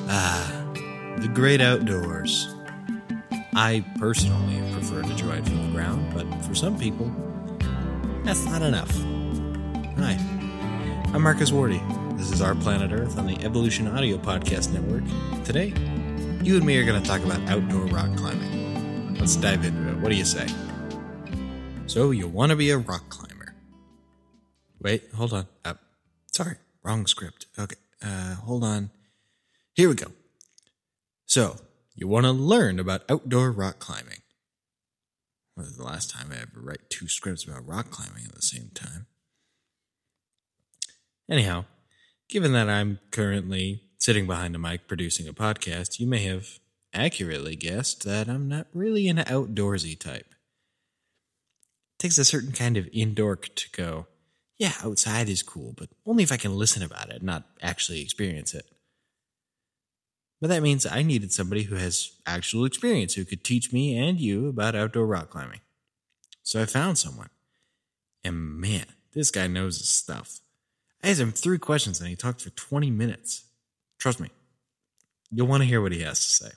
The great outdoors. I personally prefer to enjoy it from the ground, but for some people, that's not enough. Hi, I'm Marcus Wardy. This is Our Planet Earth on the Evolution Audio Podcast Network. Today, you and me are going to talk about outdoor rock climbing. Let's dive into it. What do you say? So, you want to be a rock climber. Wait, hold on. Sorry, wrong script. Okay, hold on. Here we go. So, you want to learn about outdoor rock climbing. Well, this is the last time I ever write two scripts about rock climbing at the same time. Anyhow, given that I'm currently sitting behind a mic producing a podcast, you may have accurately guessed that I'm not really an outdoorsy type. It takes a certain kind of indoor to go, yeah, outside is cool, but only if I can listen about it, not actually experience it. But that means I needed somebody who has actual experience who could teach me and you about outdoor rock climbing. So I found someone. And man, this guy knows his stuff. I asked him 3 questions and he talked for 20 minutes. Trust me, you'll want to hear what he has to say.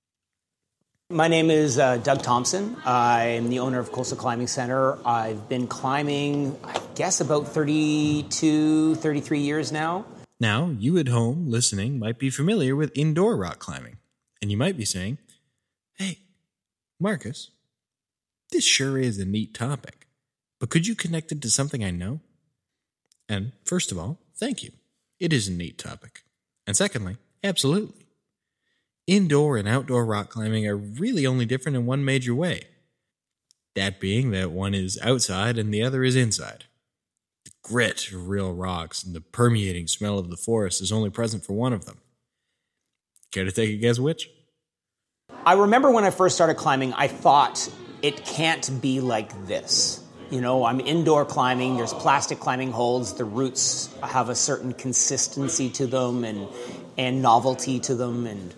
My name is Doug Thompson. I'm the owner of Coastal Climbing Center. I've been climbing, I guess, about 32, 33 years now. Now, you at home listening might be familiar with indoor rock climbing, and you might be saying, hey, Marcus, this sure is a neat topic, but could you connect it to something I know? And first of all, thank you. It is a neat topic. And secondly, absolutely. Indoor and outdoor rock climbing are really only different in one major way. That being that one is outside and the other is inside. The grit of real rocks and the permeating smell of the forest is only present for one of them. Care to take a guess which? I remember when I first started climbing, I thought it can't be like this. You know, I'm indoor climbing, there's plastic climbing holds, the roots have a certain consistency to them and novelty to them, and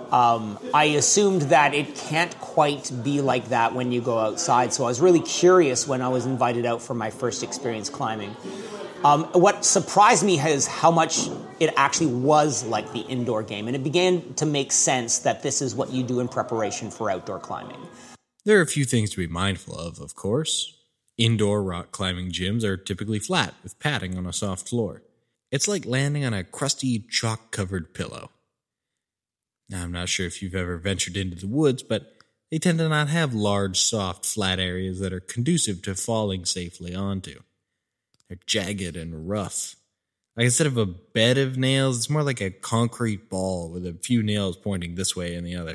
I assumed that it can't quite be like that when you go outside, so I was really curious when I was invited out for my first experience climbing. What surprised me is how much it actually was like the indoor game, and it began to make sense that this is what you do in preparation for outdoor climbing. There are a few things to be mindful of course. Indoor rock climbing gyms are typically flat with padding on a soft floor. It's like landing on a crusty, chalk-covered pillow. Now, I'm not sure if you've ever ventured into the woods, but they tend to not have large, soft, flat areas that are conducive to falling safely onto. They're jagged and rough. Like instead of a bed of nails, it's more like a concrete ball with a few nails pointing this way and the other.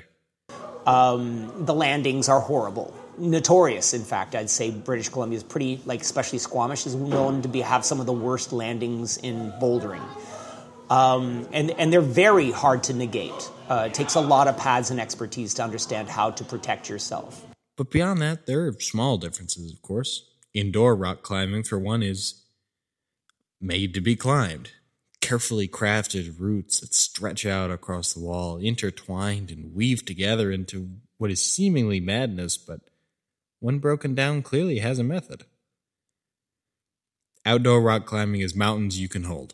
The landings are horrible. Notorious, in fact. I'd say British Columbia is pretty, especially Squamish is known to have some of the worst landings in bouldering. And they're very hard to negate. It takes a lot of pads and expertise to understand how to protect yourself. But beyond that, there are small differences, of course. Indoor rock climbing, for one, is made to be climbed. Carefully crafted roots that stretch out across the wall, intertwined and weaved together into what is seemingly madness, but when broken down clearly has a method. Outdoor rock climbing is mountains you can hold.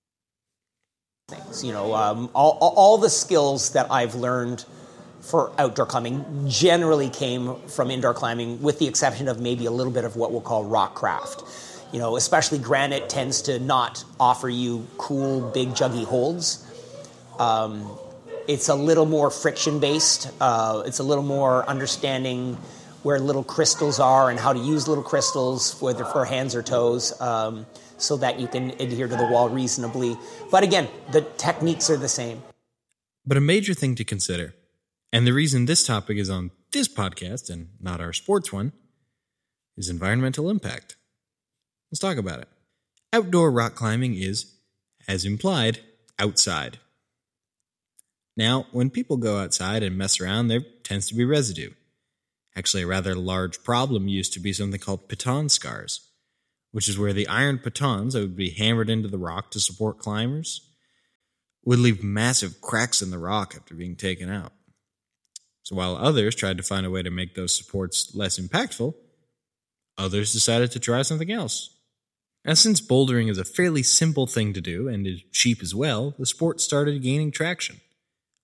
You know, all the skills that I've learned for outdoor climbing generally came from indoor climbing, with the exception of maybe a little bit of what we'll call rock craft. You know, especially granite tends to not offer you cool, big, juggy holds. It's a little more friction-based. It's a little more understanding where little crystals are and how to use little crystals, whether for hands or toes, so that you can adhere to the wall reasonably. But again, the techniques are the same. But a major thing to consider, and the reason this topic is on this podcast and not our sports one, is environmental impact. Let's talk about it. Outdoor rock climbing is, as implied, outside. Now, when people go outside and mess around, there tends to be residue. Actually, a rather large problem used to be something called piton scars, which is where the iron pitons that would be hammered into the rock to support climbers would leave massive cracks in the rock after being taken out. So while others tried to find a way to make those supports less impactful, others decided to try something else. And since bouldering is a fairly simple thing to do and is cheap as well, the sport started gaining traction.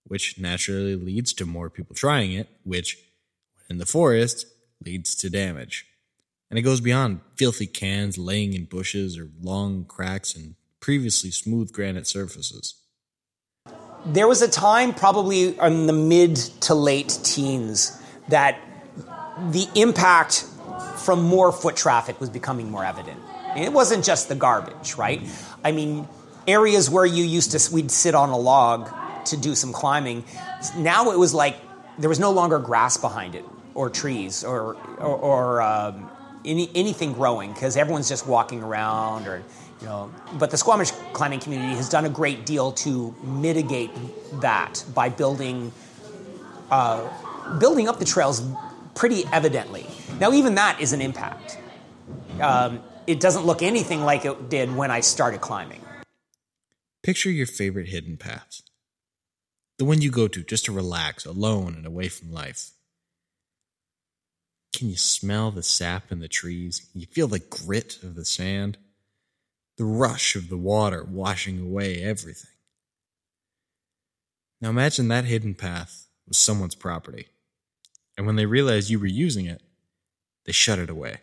which naturally leads to more people trying it, which, when in the forest, leads to damage. And it goes beyond filthy cans laying in bushes or long cracks in previously smooth granite surfaces. There was a time, probably in the mid to late teens, that the impact from more foot traffic was becoming more evident. It wasn't just the garbage, right? I mean, areas where we'd sit on a log to do some climbing, now it was like there was no longer grass behind it, or trees, or anything growing, because everyone's just walking around, or but the Squamish climbing community has done a great deal to mitigate that by building up the trails pretty evidently. Now, even that is an impact. It doesn't look anything like it did when I started climbing. Picture your favorite hidden paths. The one you go to just to relax, alone and away from life. Can you smell the sap in the trees? Can you feel the grit of the sand? The rush of the water washing away everything. Now imagine that hidden path was someone's property. And when they realized you were using it, they shut it away.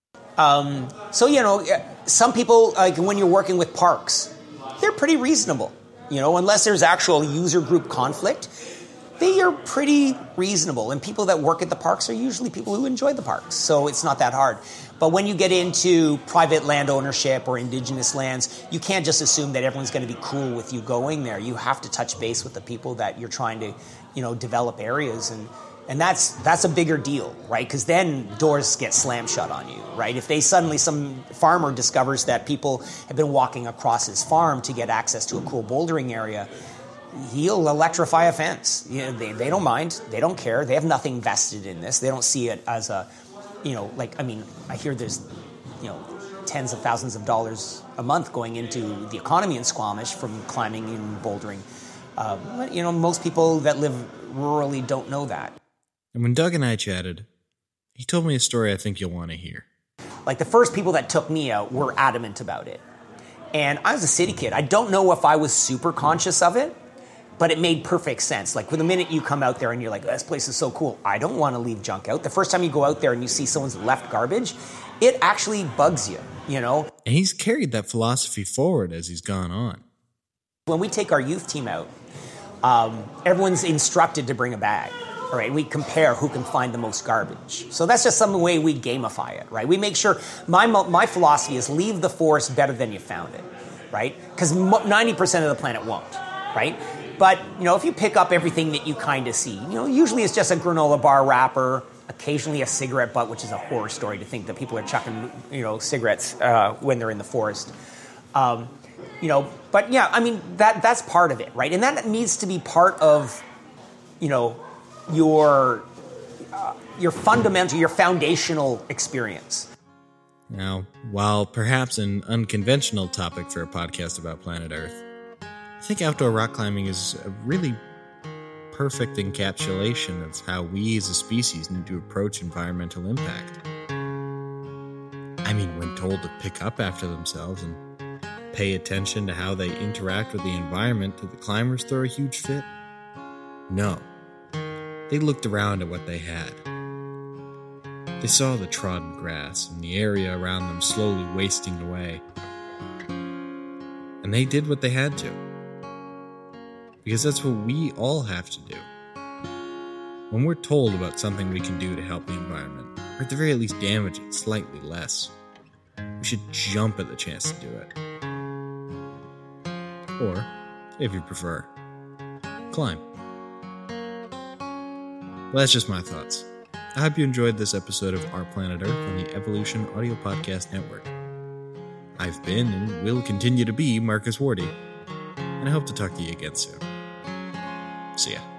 Some people, like when you're working with parks, they're pretty reasonable. Unless there's actual user group conflict, they are pretty reasonable. And people that work at the parks are usually people who enjoy the parks, so it's not that hard. But when you get into private land ownership or indigenous lands, you can't just assume that everyone's going to be cool with you going there. You have to touch base with the people that you're trying to, develop areas, and that's a bigger deal, right? Because then doors get slammed shut on you, right? If some farmer discovers that people have been walking across his farm to get access to a cool bouldering area, he'll electrify a fence. They don't mind. They don't care. They have nothing vested in this. They don't see it as a, I hear there's, tens of thousands of dollars a month going into the economy in Squamish from climbing and bouldering. But most people that live rurally don't know that. And when Doug and I chatted, he told me a story I think you'll want to hear. Like the first people that took me out were adamant about it. And I was a city kid. I don't know if I was super conscious of it, but it made perfect sense. Like the minute you come out there and you're like, this place is so cool, I don't want to leave junk out. The first time you go out there and you see someone's left garbage, it actually bugs you, And he's carried that philosophy forward as he's gone on. When we take our youth team out, everyone's instructed to bring a bag. All right, we compare who can find the most garbage. So that's just some way we gamify it, right? We make sure, my philosophy is leave the forest better than you found it, right? Because 90% of the planet won't, right? But, if you pick up everything that you kind of see, usually it's just a granola bar wrapper, occasionally a cigarette butt, which is a horror story to think that people are chucking, cigarettes when they're in the forest. But yeah, I mean, that's part of it, right? And that needs to be part of, your fundamental, your foundational experience. Now, while perhaps an unconventional topic for a podcast about planet Earth, I think outdoor rock climbing is a really perfect encapsulation of how we as a species need to approach environmental impact. I mean, when told to pick up after themselves and pay attention to how they interact with the environment, did the climbers throw a huge fit? No. They looked around at what they had. They saw the trodden grass and the area around them slowly wasting away. And they did what they had to. Because that's what we all have to do. When we're told about something we can do to help the environment, or at the very least damage it slightly less, we should jump at the chance to do it. Or, if you prefer, climb. Well, that's just my thoughts. I hope you enjoyed this episode of Our Planet Earth on the Evolution Audio Podcast Network. I've been and will continue to be Marcus Wardy, and I hope to talk to you again soon. See ya.